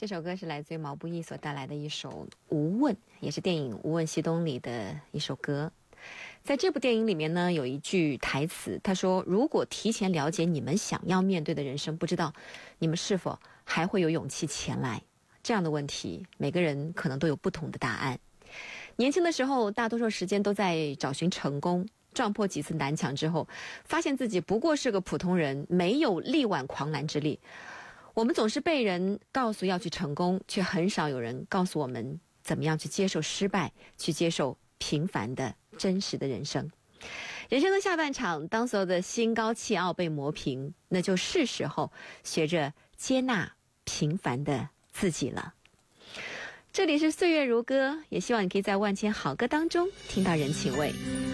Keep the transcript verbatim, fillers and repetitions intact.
这首歌是来自于毛不易所带来的一首《无问》，也是电影《无问西东》里的一首歌。在这部电影里面呢，有一句台词，他说：如果提前了解你们想要面对的人生，不知道你们是否还会有勇气前来。这样的问题，每个人可能都有不同的答案。年轻的时候，大多数时间都在找寻成功，撞破几次南墙之后，发现自己不过是个普通人，没有力挽狂澜之力。我们总是被人告诉要去成功，却很少有人告诉我们怎么样去接受失败，去接受平凡的真实的人生。人生的下半场，当所有的心高气傲被磨平，那就是时候学着接纳平凡的自己了。这里是岁月如歌，也希望你可以在万千好歌当中听到人情味。